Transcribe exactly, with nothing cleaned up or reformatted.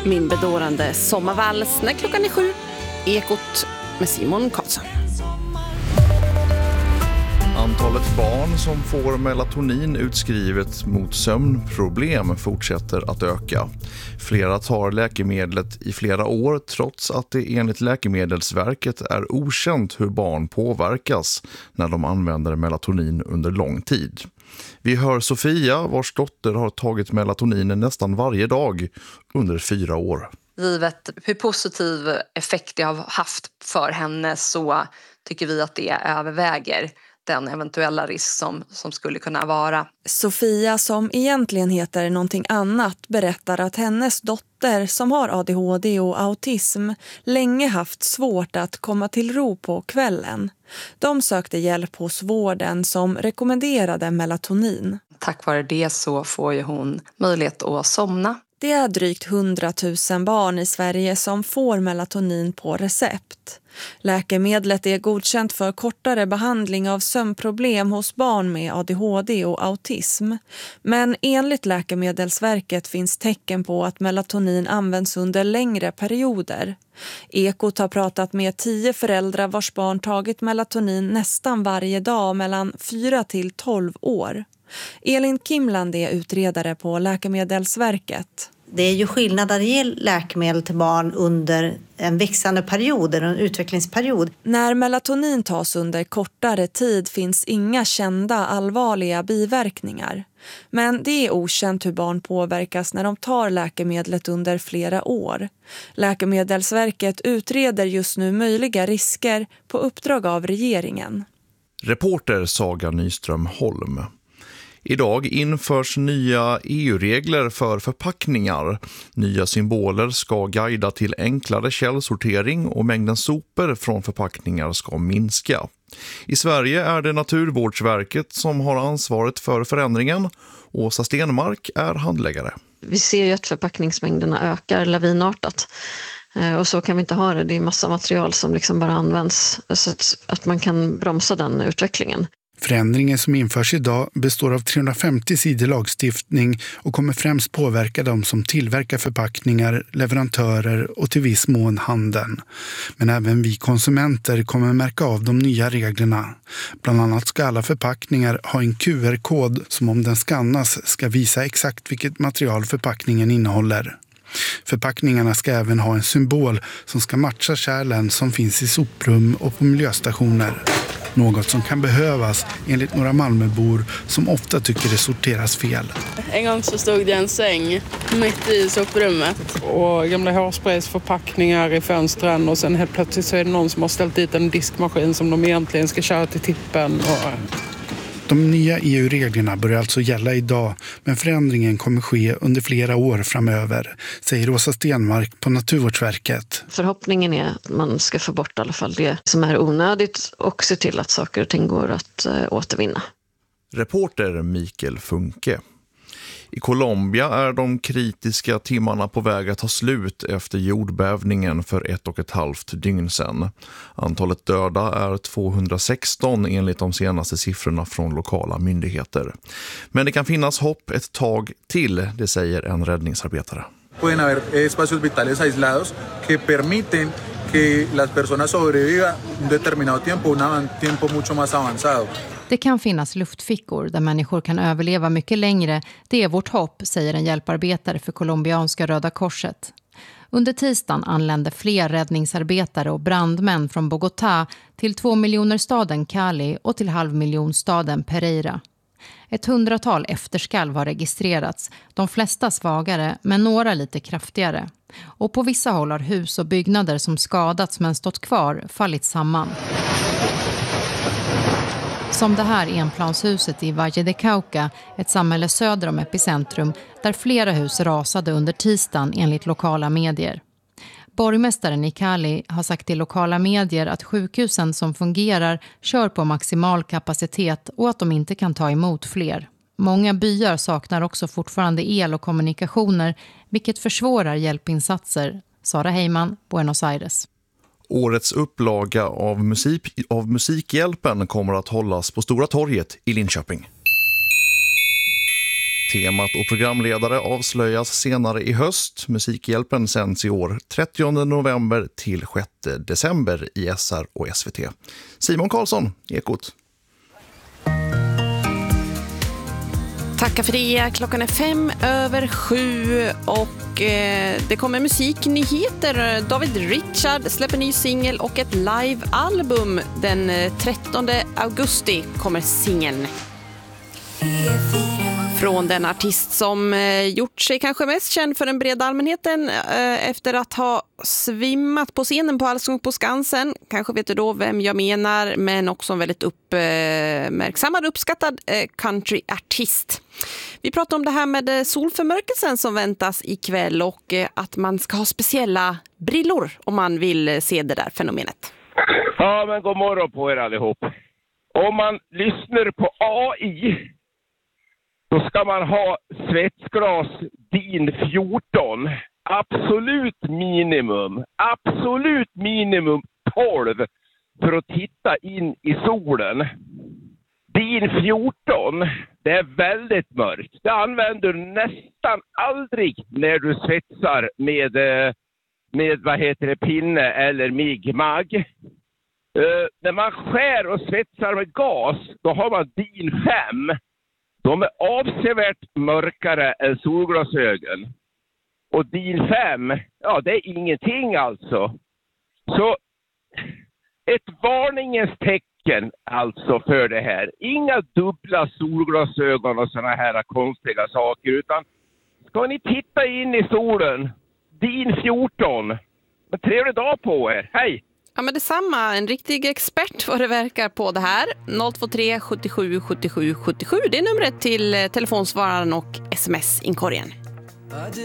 Min bedårande sommarvals när klockan är sju. Ekot med Simon Karlsson. Antalet barn som får melatonin utskrivet mot sömnproblem fortsätter att öka. Flera tar läkemedlet i flera år trots att det enligt Läkemedelsverket är okänt hur barn påverkas när de använder melatonin under lång tid. Vi hör Sofia, vars dotter har tagit melatonin nästan varje dag under fyra år. Givet hur positiv effekt det har haft för henne så tycker vi att det överväger den eventuella risk som, som skulle kunna vara. Sofia, som egentligen heter någonting annat, berättar att hennes dotter som har A D H D och autism länge haft svårt att komma till ro på kvällen. De sökte hjälp hos vården som rekommenderade melatonin. Tack vare det så får ju hon möjlighet att somna. Det är drygt hundratusen barn i Sverige som får melatonin på recept. Läkemedlet är godkänt för kortare behandling av sömnproblem hos barn med A D H D och autism. Men enligt Läkemedelsverket finns tecken på att melatonin används under längre perioder. Ekot har pratat med tio föräldrar vars barn tagit melatonin nästan varje dag mellan fyra till tolv år. Elin Kimland är utredare på Läkemedelsverket. Det är ju skillnad att ge läkemedel till barn under en växande period eller en utvecklingsperiod. När melatonin tas under kortare tid finns inga kända allvarliga biverkningar. Men det är okänt hur barn påverkas när de tar läkemedlet under flera år. Läkemedelsverket utreder just nu möjliga risker på uppdrag av regeringen. Reporter Saga Nyström Holm. Idag införs nya E U-regler för förpackningar. Nya symboler ska guida till enklare källsortering och mängden sopor från förpackningar ska minska. I Sverige är det Naturvårdsverket som har ansvaret för förändringen. Åsa Stenmark är handläggare. Vi ser ju att förpackningsmängderna ökar lavinartat. Och så kan vi inte ha det. Det är massa material som liksom bara används så att, att man kan bromsa den utvecklingen. Förändringen som införs idag består av trehundrafemtio sidor lagstiftning och kommer främst påverka de som tillverkar förpackningar, leverantörer och till viss mån handeln. Men även vi konsumenter kommer märka av de nya reglerna. Bland annat ska alla förpackningar ha en Q R-kod som om den skannas ska visa exakt vilket material förpackningen innehåller. Förpackningarna ska även ha en symbol som ska matcha kärlen som finns i soprum och på miljöstationer. Något som kan behövas enligt några Malmöbor som ofta tycker det sorteras fel. En gång så stod det en säng mitt i soprummet. Och gamla hårspraysförpackningar i fönstren och sen helt plötsligt så är det någon som har ställt dit en diskmaskin som de egentligen ska köra till tippen. Och... De nya E U-reglerna börjar alltså gälla idag, men förändringen kommer ske under flera år framöver, säger Åsa Stenmark på Naturvårdsverket. Förhoppningen är att man ska få bort i alla fall det som är onödigt och se till att saker och ting går att äh, återvinna. Reporter Mikael Funke. I Colombia är de kritiska timmarna på väg att ta slut efter jordbävningen för ett och ett halvt dygn sedan. Antalet döda är tvåhundrasexton enligt de senaste siffrorna från lokala myndigheter. Men det kan finnas hopp ett tag till, det säger en räddningsarbetare. Pueden haber espacios vitales aislados que permiten que las personas sobrevivan un determinado tiempo, un tiempo mucho más avanzado. Det kan finnas luftfickor där människor kan överleva mycket längre. Det är vårt hopp, säger en hjälparbetare för colombianska Röda Korset. Under tisdagen anlände fler räddningsarbetare och brandmän från Bogotá till två miljoner staden Cali och till halvmiljonstaden Pereira. Ett hundratal efterskalv har registrerats, de flesta svagare men några lite kraftigare. Och på vissa håll har hus och byggnader som skadats men stått kvar fallit samman. Som det här enplanshuset i Valle de Cauca, ett samhälle söder om epicentrum, där flera hus rasade under tisdagen enligt lokala medier. Borgmästaren i Cali har sagt till lokala medier att sjukhusen som fungerar kör på maximal kapacitet och att de inte kan ta emot fler. Många byar saknar också fortfarande el och kommunikationer, vilket försvårar hjälpinsatser. Sara Heiman, Buenos Aires. Årets upplaga av, musik, av Musikhjälpen kommer att hållas på Stora torget i Linköping. Temat och programledare avslöjas senare i höst. Musikhjälpen sänds i år trettionde november till sjätte december i S R och S V T. Simon Karlsson, Ekot. Tackar för det. Klockan är fem över sju och eh, det kommer musiknyheter. David Richard släpper ny singel och ett livealbum. Den trettonde augusti kommer singeln. Från den artist som eh, gjort sig kanske mest känd för den breda allmänheten eh, efter att ha svimmat på scenen på Allsång på Skansen. Kanske vet du då vem jag menar, men också en väldigt uppmärksammad och uppskattad eh, countryartist. Vi pratar om det här med eh, solförmörkelsen som väntas ikväll och eh, att man ska ha speciella brillor om man vill eh, se det där fenomenet. Ja, men god morgon på er allihop. Om man lyssnar på A I, då ska man ha svetsglas D I N fjorton. Absolut minimum. Absolut minimum tolv för att titta in i solen. D I N fjorton, det är väldigt mörkt. Det använder du nästan aldrig när du svetsar med, med vad heter det, pinne eller mig-mag. Uh, när man skär och svetsar med gas, då har man D I N fem. De är avsevärt mörkare än solglasögon. Och D I N fem, ja det är ingenting alltså. Så ett varningens tecken alltså för det här. Inga dubbla solglasögon och såna här konstiga saker, utan ska ni titta in i solen, D I N fjorton. Men trevlig dag på er, hej! Ja, men detsamma. En riktig expert vad det verkar på det här. noll två tre sjuttiosju sjuttiosju sjuttiosju. Det är numret till telefonsvararen och sms-inkorgen.